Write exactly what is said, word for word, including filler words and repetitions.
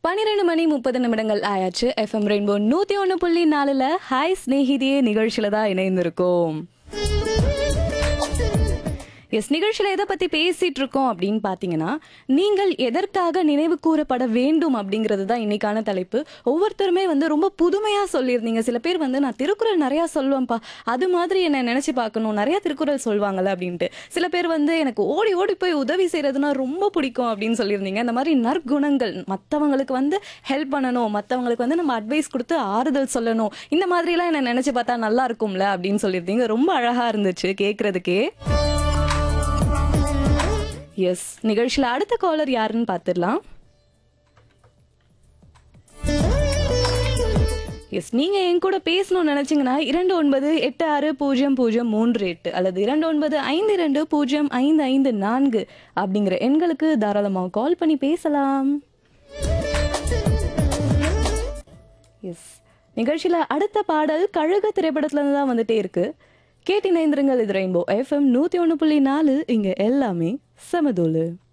பன்னிரண்டு மணி முப்பது நிமிடங்கள் ஆயாச்சு. எஃப்எம் ரெயின்போ நூத்தி ஒன்று புள்ளி நாலுல ஹாய் ஸ்நேகிதியே நிகழ்ச்சியில தான் இணைந்திருக்கோம். எஸ், நிகழ்ச்சியில எதை பத்தி பேசிட்டு இருக்கோம் அப்படின்னு பாத்தீங்கன்னா, நீங்கள் எதற்காக நினைவு கூறப்பட வேண்டும் அப்படிங்கிறது தான் இன்னைக்கான தலைப்பு. ஒவ்வொருத்தருமே வந்து ரொம்ப புதுமையா சொல்லியிருந்தீங்க. சில பேர் வந்து நான் திருக்குறள் நிறைய சொல்லுவேன்ப்பா, அது மாதிரி என்ன நினைச்சு பார்க்கணும், நிறைய திருக்குறள் சொல்லுவாங்கல்ல அப்படின்ட்டு. சில பேர் வந்து எனக்கு ஓடி ஓடி போய் உதவி செய்யறதுன்னா ரொம்ப பிடிக்கும் அப்படின்னு சொல்லியிருந்தீங்க. இந்த மாதிரி நற்குணங்கள், மற்றவங்களுக்கு வந்து ஹெல்ப் பண்ணணும், மற்றவங்களுக்கு வந்து நம்ம அட்வைஸ் கொடுத்து ஆறுதல் சொல்லணும், இந்த மாதிரிலாம் என்ன நினைச்சு பார்த்தா நல்லா இருக்கும்ல அப்படின்னு சொல்லியிருந்தீங்க. ரொம்ப அழகா இருந்துச்சு கேட்கறதுக்கே. எஸ், நிகழ்ச்சியில அடுத்த காலர் யாருன்னு பார்த்துடலாம். எஸ், நீங்க என் கூட பேசணும்னு நினைச்சீங்கன்னா இரண்டு ஒன்பது எட்டு ஆறு பூஜ்ஜியம் பூஜ்ஜியம் மூன்று எட்டு அல்லது இரண்டு ஒன்பது ஐந்து இரண்டு பூஜ்ஜியம் ஐந்து ஐந்து நான்கு அப்படிங்கிற எண்களுக்கு தாராளமாக கால் பண்ணி பேசலாம். எஸ், நிகழ்ச்சியில அடுத்த பாடல் கழுகு திரைப்படத்துல இருந்து தான் வந்துட்டே இருக்கு. கேட்டு இணைந்திருங்கள். இது ரெயின்போ எஃப்எம் நூத்தி ஒன்று புள்ளி நாலு. இங்க எல்லாமே சமதூளு.